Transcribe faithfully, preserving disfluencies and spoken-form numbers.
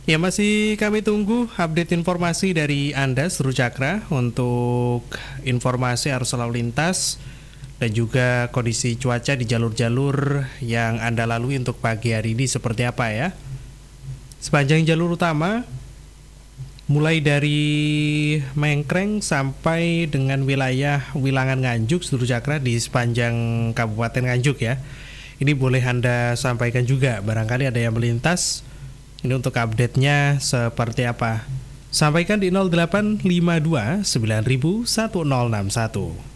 Ya, masih kami tunggu update informasi dari Anda seluruh Cakra untuk informasi arus lalu lintas dan juga kondisi cuaca di jalur-jalur yang Anda lalui untuk pagi hari ini seperti apa ya. Sepanjang jalur utama mulai dari Mengkreng sampai dengan wilayah Wilangan Nganjuk seluruh Cakra di sepanjang Kabupaten Nganjuk ya. Ini boleh Anda sampaikan juga barangkali ada yang melintas. Ini untuk update-nya seperti apa? Sampaikan di nol delapan lima dua sembilan satu nol enam satu.